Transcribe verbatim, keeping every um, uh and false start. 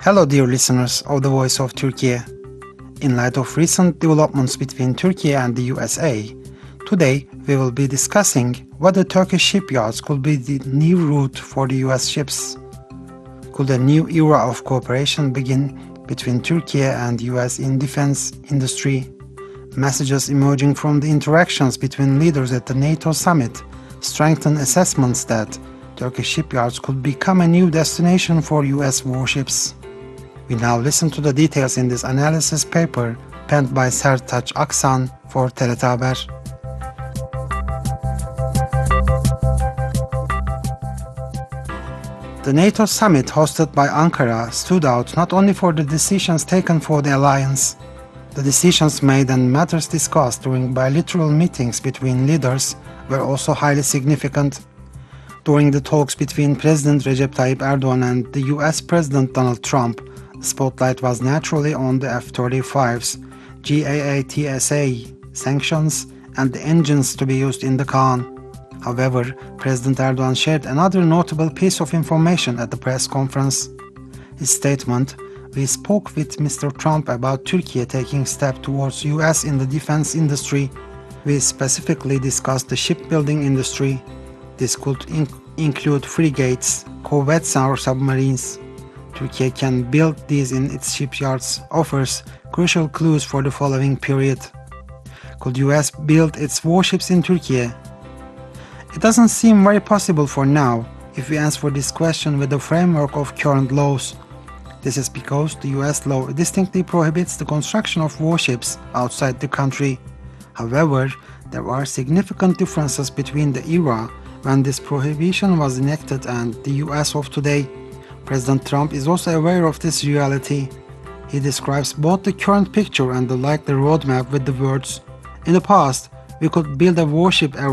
Hello dear listeners of the Voice of Turkey. In light of recent developments between Turkey and the U S A, today we will be discussing whether Turkish shipyards could be the new route for the U S ships. Could a new era of cooperation begin between Turkey and U S in defense industry? Messages emerging from the interactions between leaders at the NATO summit strengthen assessments that Turkish shipyards could become a new destination for U S warships. We now listen to the details in this analysis paper penned by Sertaç Aksan for T R T Haber. The NATO summit hosted by Ankara stood out not only for the decisions taken for the alliance. The decisions made and matters discussed during bilateral meetings between leaders were also highly significant. During the talks between President Recep Tayyip Erdogan and the U S President Donald Trump, the spotlight was naturally on the F thirty-fives, G A A T S A, sanctions, and the engines to be used in the Kaan. However, President Erdogan shared another notable piece of information at the press conference. His statement, "We spoke with Mister Trump about Turkey taking steps towards U S in the defense industry. We specifically discussed the shipbuilding industry. This could in include frigates, corvettes or submarines. Turkey can build these in its shipyards, offers crucial clues for the following period. Could U S build its warships in Turkey? It doesn't seem very possible for now if we answer this question with the framework of current laws. This is because the U S law distinctly prohibits the construction of warships outside the country. However, there are significant differences between the era when this prohibition was enacted and the U S of today. President Trump is also aware of this reality. He describes both the current picture and the likely roadmap with the words, "In the past, we could build a warship every